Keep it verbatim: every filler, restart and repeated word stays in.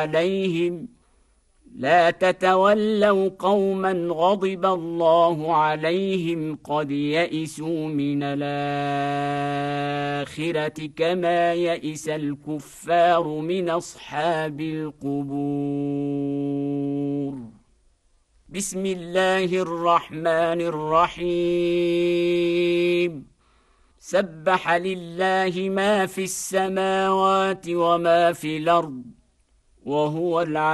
عليهم لا تتولوا قوما غضب الله عليهم قد يئسوا من الآخرة كما يئس الكفار من أصحاب القبور. بسم الله الرحمن الرحيم. سبح لله ما في السماوات وما في الأرض وهو العليم